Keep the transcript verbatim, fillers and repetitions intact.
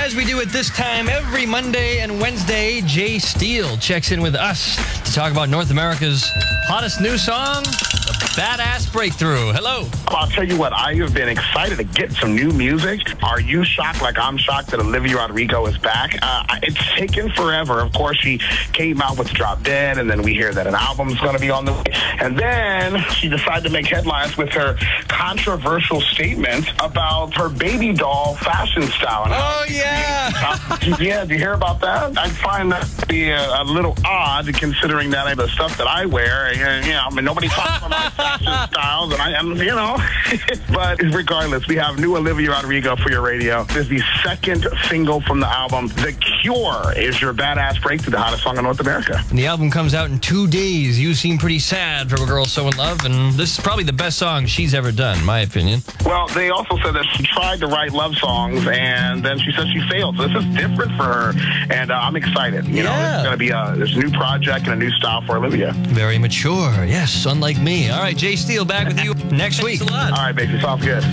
As we do at this time every Monday and Wednesday, Jay Steele checks in with us to talk about North America's hottest new song, the Badass Breakthrough. Hello. I'll tell you what, I have been excited to get some new music. Are you shocked like I'm shocked that Olivia Rodrigo is back? Uh, it's taken forever. Of course, she came out with Drop Dead, and then we hear that an album's going to be on the way. And then she decided to make headlines with her controversial statement about her baby doll fashion style. And Oh, yeah. uh, yeah, do you hear about that? I find that to be a, a little odd, considering that I the stuff that I wear. And, you know, I mean, nobody talks about my fashion styles, and I am, you know. But regardless, we have new Olivia Rodrigo for your radio. This is the second single from the album. The Cure is your Badass Breakthrough, the hottest song in North America. And the album comes out in two days. You seem pretty sad for a girl so in love, and this is probably the best song she's ever done, in my opinion. Well, they also said that she tried to write love songs, and then she said she failed. So this is different for her, and uh, I'm excited. You know, Yeah. it's going to be a, there's a new project and a new style for Olivia. Very mature. Yes, unlike me. All right, Jay Steele back with you next week. All right, baby, sounds good.